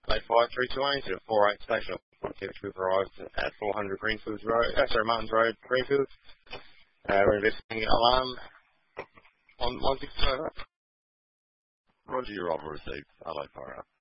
Late 5328 to the 48 station. Which arrived at 400 Greenfields Road, Martins Road, Greenfield. We're investigating alarm on 160 over. Roger, your offer received. LA Fire.